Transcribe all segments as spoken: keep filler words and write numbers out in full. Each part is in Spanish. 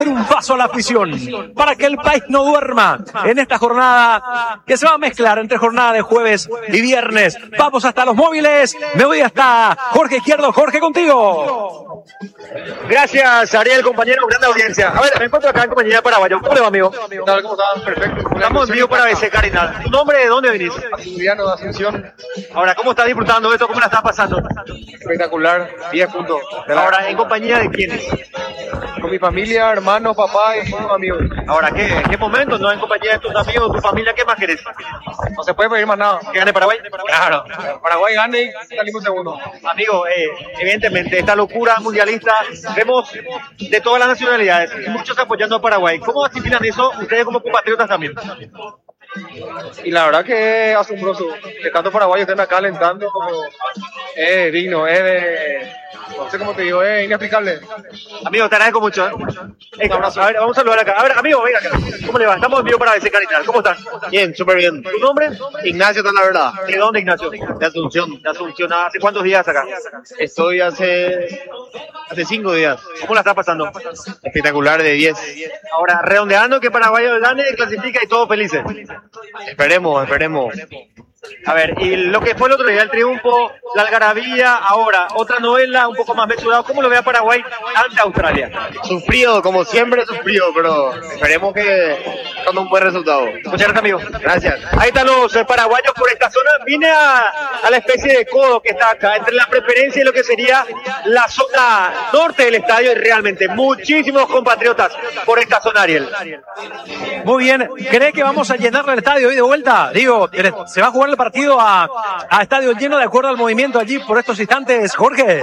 triunfazo a la afición, para que el país no duerma en esta jornada que se va a mezclar entre jornada de jueves y viernes. Vamos hasta los móviles, me voy hasta Jorge Izquierdo. Jorge, contigo. Gracias, Ariel, compañero, grande audiencia. A ver, me encuentro acá en compañía de Paraguayo. ¿Cómo le va, amigo? ¿Qué tal? ¿Cómo estás? Perfecto. Estamos en vivo para A B C Cardinal. ¿Tu nombre, de dónde venís? Juliano de Asunción. Ahora, ¿cómo estás disfrutando de esto? ¿Cómo la estás pasando? Espectacular. diez puntos. Ahora, ¿en compañía de quiénes? Con mi familia, hermano, papá y todos amigos. Ahora, ¿qué, qué momento? ¿No? En compañía de tus amigos, tu familia, ¿qué más querés? No se puede pedir más nada. ¿Que gane Paraguay? Claro. Paraguay gane y salimos segundo. Amigo, eh, evidentemente, esta locura mundialista, vemos de todas las nacionalidades, y muchos apoyando a Paraguay. ¿Cómo asimilan eso ustedes como compatriotas también? Y la verdad que es asombroso. Que tanto paraguayos estén acá alentando, es digno, es de... No sé cómo te digo, es inexplicable. Amigo, te agradezco mucho. ¿eh? Eh, a ver, vamos a saludar acá. A ver, amigo, venga acá. ¿Cómo le va? Estamos en vivo para A B C Cardinal. ¿Cómo estás? Bien, súper bien. ¿Tu nombre? Ignacio, está la verdad. ¿De dónde, Ignacio? De Asunción. De Asunción. ¿Hace cuántos días acá? Estoy hace hace cinco días. ¿Cómo la estás pasando? Espectacular, de diez. Ahora, redondeando que Paraguay gane, clasifica y todos felices. Esperemos, esperemos. A ver, y lo que fue el otro día, el triunfo, la algarabía, ahora otra novela un poco más mesurada. ¿Cómo lo ve a Paraguay ante Australia? Sufrido, como siempre sufrido, pero esperemos que con un buen resultado. Muchas gracias, amigo. Gracias. Ahí están los eh, paraguayos por esta zona. Vine a, a la especie de codo que está acá, entre la preferencia y lo que sería la zona norte del estadio, y realmente muchísimos compatriotas por esta zona, Ariel. Muy bien, ¿cree que vamos a llenar el estadio hoy de vuelta? Digo, ¿se va a jugar el partido a, a estadio lleno de acuerdo al movimiento allí por estos instantes, Jorge?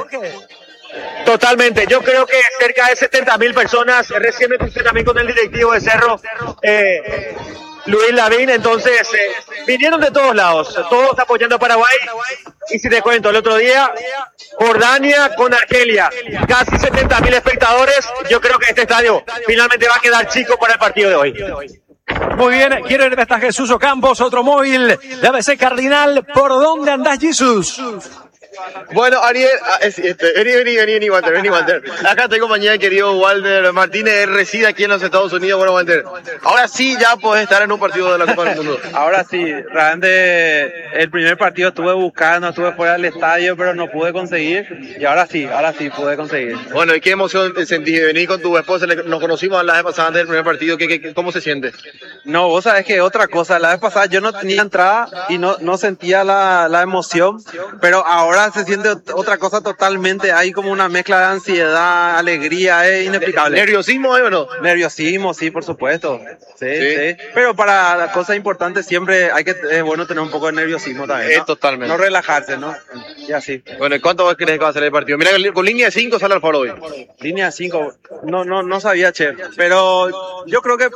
Totalmente, yo creo que cerca de setenta mil personas. Recién me puse también con el directivo de Cerro, eh, Luis Lavín. Entonces eh, vinieron de todos lados, todos apoyando a Paraguay. Y si te cuento, el otro día Jordania con Argelia, casi setenta mil espectadores. Yo creo que este estadio finalmente va a quedar chico para el partido de hoy. Muy bien, quiero ir hasta Jesús Ocampos, otro móvil de A B C Cardinal. ¿Por dónde andás, Jesús? Bueno, Ariel, ah, es, este, vení, vení, vení, vení, Walter, vení, Walter. Acá estoy compañía del querido Walter Martínez, él reside aquí en los Estados Unidos. Bueno, Walter, ahora sí ya podés estar en un partido de la Copa del Mundo. Ahora sí, realmente el primer partido estuve buscando, estuve fuera del estadio, pero no pude conseguir. Y ahora sí, ahora sí pude conseguir. Bueno, ¿y qué emoción sentís de venir con tu esposa? Nos conocimos la vez pasada antes del primer partido. ¿Qué, qué, ¿Cómo se siente? No, vos sabés que otra cosa, la vez pasada yo no tenía entrada y no, no sentía la, la emoción, pero ahora se siente otra cosa totalmente, hay como una mezcla de ansiedad, alegría, es inexplicable. ¿Nerviosismo hay o no? Nerviosismo, sí, por supuesto. Sí, Sí. sí. Pero para las cosas importantes siempre hay que, es bueno tener un poco de nerviosismo también, ¿no? Es totalmente. No relajarse, ¿no? Y así. Bueno, ¿y cuánto vos crees que va a ser el partido? Mira, con línea de cinco sale al faro hoy. Línea cinco, no, no, no sabía, che, pero yo creo que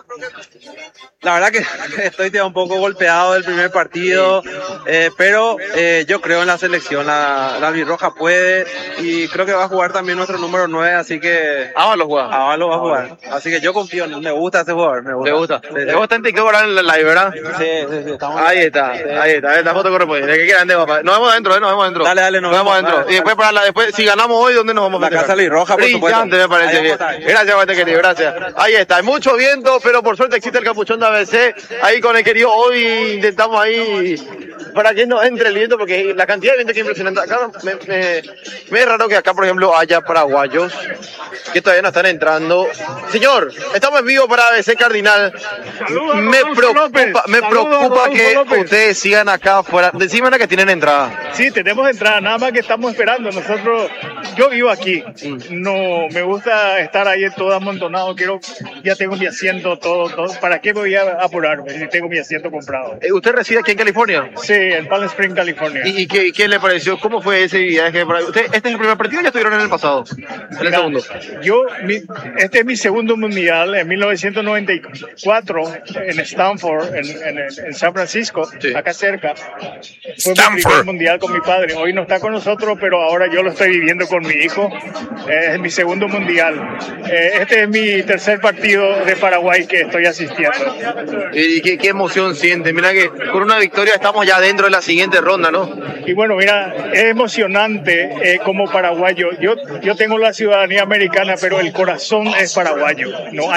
la verdad que estoy un poco golpeado del primer partido, eh, pero eh, yo creo en la selección, la, la albirroja puede, y creo que va a jugar también nuestro número nueve, así que Ábalo juega. Ábalo va a jugar, así que yo confío en él, me gusta ese jugador, me gusta. ¿Te gusta? Sí, ¿Te sí. gusta que ahora en la live, verdad? Sí, sí, sí, estamos Ahí está, sí. ahí está, la foto correspondiente. Que quieran, papá. Nos vemos adentro, ¿eh? Nos vemos adentro. Dale, dale, nos nos vemos vemos, adentro. dale, Y después, para la, después, si ganamos hoy, ¿dónde nos vamos a La festejar? Casa Albirroja, por supuesto. Brillante, me parece Ahí bien. vamos a estar. Gracias, Guate, querido, gracias. Ahí está, hay mucho viento, pero por suerte existe el capuchón de A B C. Ahí con el querido, hoy intentamos ahí, para que no entre el viento, porque la cantidad de viento que es impresionante. Acá me, me, me es raro que acá, por ejemplo, haya paraguayos que todavía no están entrando. Señor, estamos en vivo para A B C Cardinal. Me preocupa, me preocupa que ustedes sigan acá afuera. Decime que tienen entrada. Sí, tenemos entrada, nada más que estamos esperando. Nosotros, yo vivo aquí, no me gusta estar ahí todo amontonado. Quiero, ya tengo mi asiento, todo, todo. ¿Para qué me voy a apurarme si tengo mi asiento comprado? Eh, ¿Usted reside aquí en California? Sí, en Palm Springs, California. ¿Y, y qué, qué le pareció? ¿Cómo fue ese viaje? ¿Usted, ¿Este es el primer partido o ya estuvieron en el pasado? En el segundo. Yo, mi, este es mi segundo mundial en mil novecientos noventa y cuatro en Stanford, en, en, en San Francisco, Sí. acá cerca. Fue mi primer mundial con mi padre. Hoy no está con nosotros, pero ahora yo lo estoy viviendo con mi hijo. Eh, es mi segundo mundial. Eh, este es mi tercer partido de Paraguay que estoy asistiendo. ¿Y qué, qué emoción siente? Mira que con una victoria estamos ya dentro de la siguiente ronda, ¿no? Y bueno, mira, es emocionante eh, como paraguayo. Yo, yo tengo la ciudadanía americana, pero el corazón es paraguayo. No hay